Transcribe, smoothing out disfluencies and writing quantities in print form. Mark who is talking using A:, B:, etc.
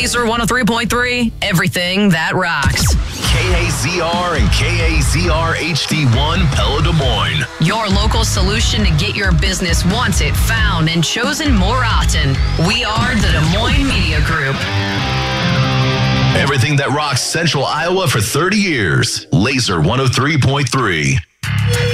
A: Laser 103.3, everything that rocks.
B: KAZR and KAZR HD1 Pella Des Moines.
A: Your local solution to get your business wanted, found, and chosen more often. We are the Des Moines Media Group.
B: Everything that rocks Central Iowa for 30 years. Laser 103.3.